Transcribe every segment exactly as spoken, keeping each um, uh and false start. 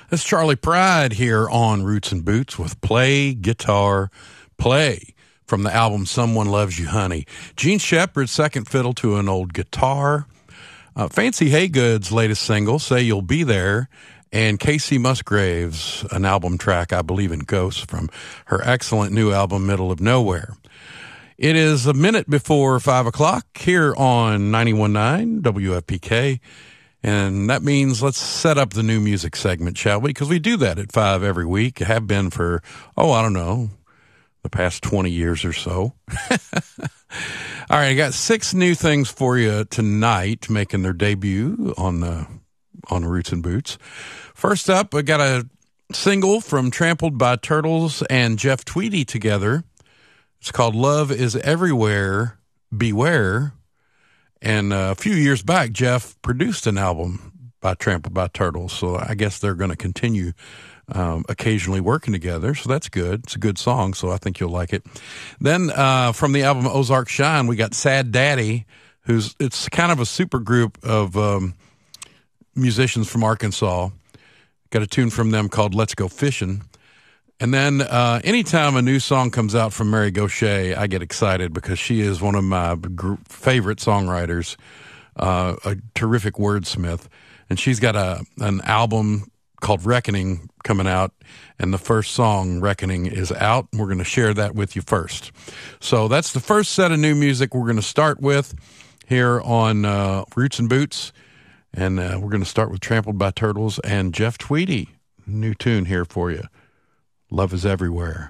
It's Charlie Pride here on Roots and Boots with Play Guitar Play from the album Someone Loves You, Honey. Gene Shepherd's second fiddle to an old guitar. Uh, Fancy Haygood's latest single, Say You'll Be There. And Casey Musgraves, an album track, I Believe in Ghosts, from her excellent new album, Middle of Nowhere. It is a minute before five o'clock here on ninety-one point nine W F P K. And that means let's set up the new music segment, shall we? Because we do that at five every week. Have been for, oh, I don't know, the past twenty years or so. All right, I got six new things for you tonight making their debut on the on Roots and Boots. First up, I got a single from Trampled by Turtles and Jeff Tweedy together. It's called Love is Everywhere, Beware. And uh, a few years back, Jeff produced an album by Trampled by Turtles, so I guess they're going to continue um, occasionally working together, so that's good. It's a good song, so I think you'll like it. Then uh, from the album Ozark Shine, we got Sad Daddy, who's it's kind of a super group of um, musicians from Arkansas. Got a tune from them called Let's Go Fishing. And then uh, anytime a new song comes out from Mary Gauthier, I get excited because she is one of my gr- favorite songwriters, uh, a terrific wordsmith. And she's got a an album called Reckoning coming out, and the first song, Reckoning, is out. We're going to share that with you first. So that's the first set of new music we're going to start with here on uh, Roots and Boots. And uh, we're going to start with Trampled by Turtles and Jeff Tweedy. New tune here for you. Love is Everywhere.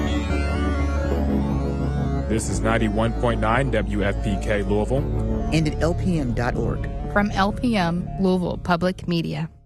This is ninety-one point nine W F P K Louisville. And at L P M dot org. From L P M, Louisville Public Media.